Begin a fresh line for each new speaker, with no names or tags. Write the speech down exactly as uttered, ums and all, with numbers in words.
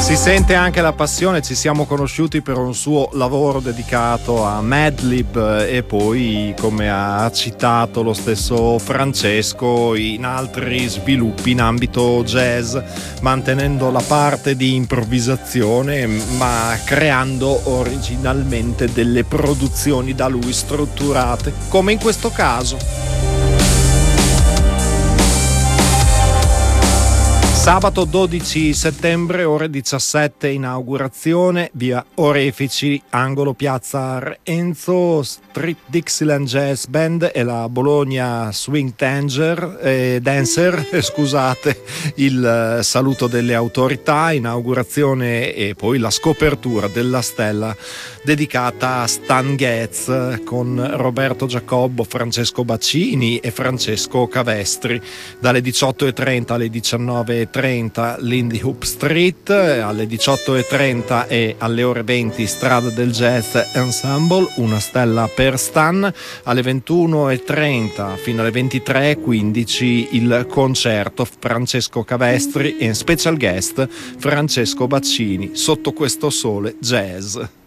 Si sente anche la passione, ci siamo conosciuti per un suo lavoro dedicato a Madlib e poi, come ha citato lo stesso Francesco, in altri sviluppi in ambito jazz, mantenendo la parte di improvvisazione ma creando originalmente delle produzioni da lui strutturate, come in questo caso. Sabato dodici settembre, ore diciassette, inaugurazione, via Orefici, angolo piazza Enzo, Street Dixieland Jazz Band e la Bologna Swing Tanger, eh, Dancer, eh, scusate, il eh, saluto delle autorità, inaugurazione e poi la scopertura della stella dedicata a Stan Getz con Roberto Giacobbo, Francesco Baccini e Francesco Cavestri, dalle diciotto e trenta alle diciannove e trenta Lindy Hop Street, alle diciotto e trenta e alle ore venti Strada del Jazz Ensemble, una stella per Stan, alle ventuno e trenta fino alle ventitré e quindici il concerto Francesco Cavestri e special guest Francesco Baccini, Sotto questo sole jazz.